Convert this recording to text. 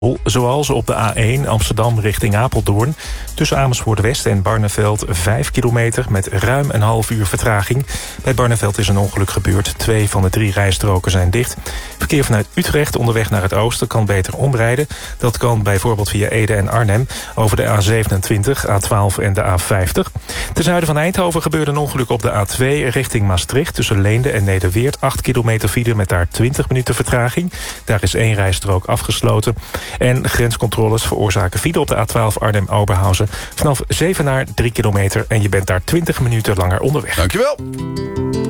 Zoals op de A1 Amsterdam richting Apeldoorn. Tussen Amersfoort West en Barneveld 5 kilometer met ruim een half uur vertraging. Bij Barneveld is een ongeluk gebeurd. 2 van de 3 rijstroken zijn dicht. Verkeer vanuit Utrecht onderweg naar het oosten kan beter omrijden. Dat kan bijvoorbeeld via Ede en Arnhem over de A27, A12 en de A50. Ten zuiden van Eindhoven gebeurde een ongeluk op de A2 richting Maastricht. Tussen Leende en Nederweert 8 kilometer file met daar 20 minuten vertraging. Daar is 1 rijstrook afgesloten. En grenscontroles veroorzaken file op de A12 Arnhem-Oberhausen. Vanaf Zevenaar 3 kilometer en je bent daar 20 minuten langer onderweg. Dankjewel.